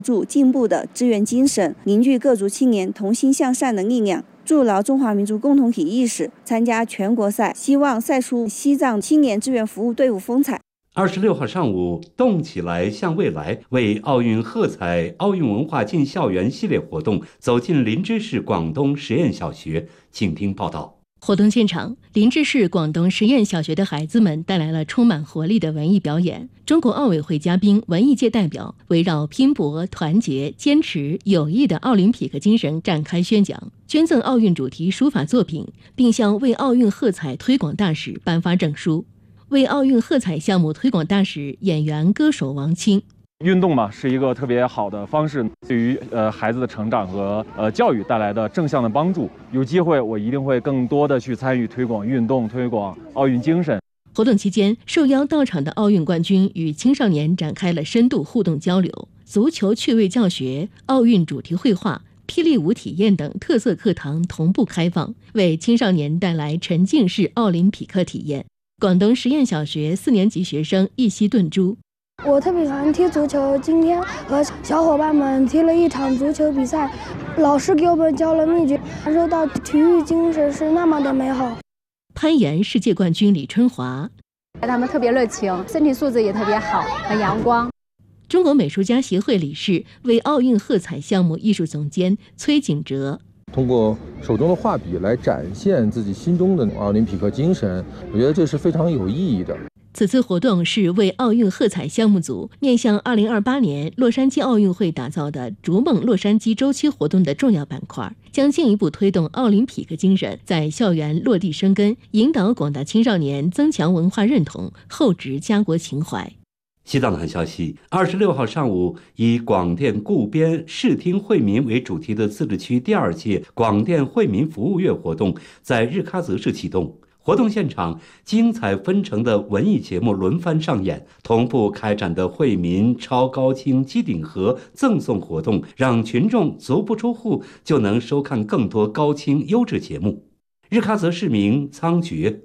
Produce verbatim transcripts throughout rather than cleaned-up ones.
助进步的志愿精神，凝聚各族青年同心向善的力量，筑牢中华民族共同体意识。参加全国赛，希望赛出西藏青年志愿服务队伍风采。 二十六号上午，动起来向未来为奥运喝彩奥运文化进校园系列活动走进林芝市广东实验小学，请听报道。 活动现场，林芝市广东实验小学的孩子们带来了充满活力的文艺表演。中国奥委会嘉宾、文艺界代表围绕拼搏、团结、坚持、友谊的奥林匹克精神展开宣讲，捐赠奥运主题书法作品，并向为奥运喝彩推广大使颁发证书。为奥运喝彩项目推广大使、演员歌手王清。 运动嘛，是一个特别好的方式，对于呃孩子的成长和呃教育带来的正向的帮助。有机会，我一定会更多的去参与推广运动，推广奥运精神。 活动期间，受邀到场的奥运冠军与青少年展开了深度互动交流，足球趣味教学、奥运主题绘画、霹雳舞体验等特色课堂同步开放，为青少年带来沉浸式奥林匹克体验。广东实验小学四年级学生一西顿珠， 我特别喜欢踢足球，今天和小伙伴们踢了一场足球比赛，老师给我们教了秘诀，感受到体育精神是那么的美好。 攀岩世界冠军李春华， 他们特别热情，身体素质也特别好，很阳光。 中国美术家协会理事、为奥运喝彩项目艺术总监崔景哲， 通过手中的画笔来展现自己心中的奥林匹克精神，我觉得这是非常有意义的。 此次活动是为奥运喝彩项目组面向二零二八年洛杉矶奥运会打造的逐梦洛杉矶周期活动的重要板块，将进一步推动奥林匹克精神在校园落地生根，引导广大青少年增强文化认同，厚植家国情怀。 西藏团消息，二十六号上午，以广电固边视听惠民为主题的自治区第二届广电惠民服务月活动在日喀则市启动。活动现场，精彩纷呈的文艺节目轮番上演，同步开展的惠民超高清机顶盒赠送活动，让群众足不出户就能收看更多高清优质节目。日喀则市民仓觉。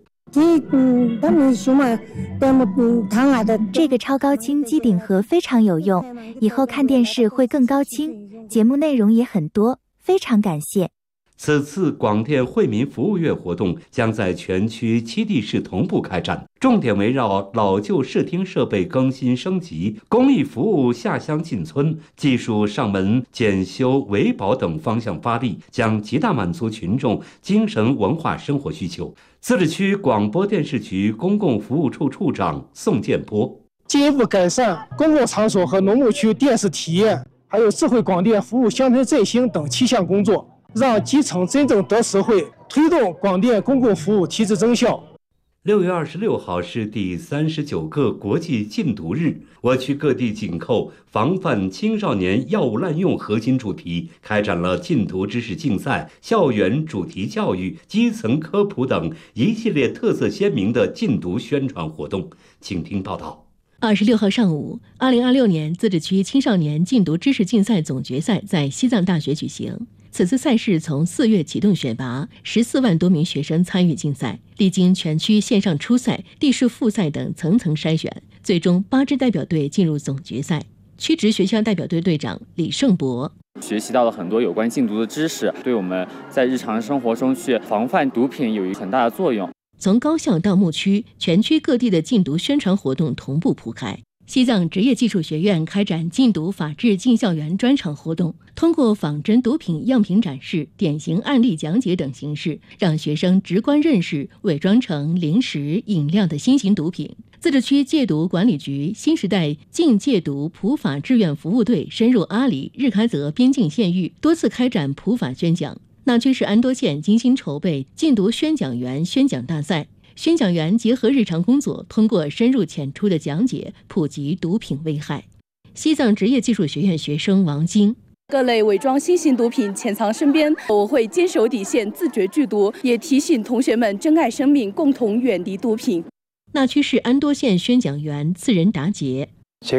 这个超高清机顶盒非常有用，以后看电视会更高清，节目内容也很多，非常感谢。 此次广电惠民服务月活动将在全区七地市同步开展，重点围绕老旧视听设备更新升级、公益服务下乡进村、技术上门检修维保等方向发力，将极大满足群众精神文化生活需求。自治区广播电视局公共服务处处长宋建波， 进一步改善公共场所和农牧区电视体验，还有智慧广电服务乡村振兴等七项工作，让基层真正得实惠，推动广电公共服务提质增效。 六月二十六号是第三十九个国际禁毒日，我区各地紧扣防范青少年药物滥用核心主题，开展了禁毒知识竞赛、校园主题教育、基层科普等一系列特色鲜明的禁毒宣传活动。请听报道。 二十六号上午，二零二六年自治区青少年禁毒知识竞赛总决赛在西藏大学举行。此次赛事从四月启动选拔，十四万多名学生参与竞赛，历经全区线上初赛、地市复赛等层层筛选，最终八支代表队进入总决赛。区直学校代表队队长李胜博， 学习到了很多有关禁毒的知识，对我们在日常生活中去防范毒品有一很大的作用。 从高校到牧区，全区各地的禁毒宣传活动同步铺开。西藏职业技术学院开展禁毒法治进校园专场活动，通过仿真毒品样品展示、典型案例讲解等形式，让学生直观认识伪装成零食、饮料的新型毒品。自治区戒毒管理局新时代禁戒毒普法志愿服务队深入阿里、日喀则边境县域，多次开展普法宣讲。那曲市安多县精心筹备禁毒宣讲员宣讲大赛，宣讲员结合日常工作，通过深入浅出的讲解，普及毒品危害。西藏职业技术学院学生王晶， 各类伪装新型毒品潜藏身边，我会坚守底线，自觉拒毒，也提醒同学们珍爱生命，共同远离毒品。 那曲市安多县宣讲员次仁达杰，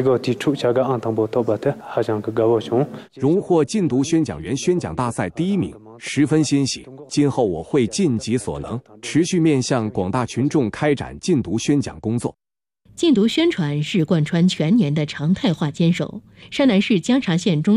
荣获禁毒宣讲员宣讲大赛第一名，十分欣喜。今后我会尽己所能，持续面向广大群众开展禁毒宣讲工作。 禁毒宣传是贯穿全年的常态化坚守。山南市江察县中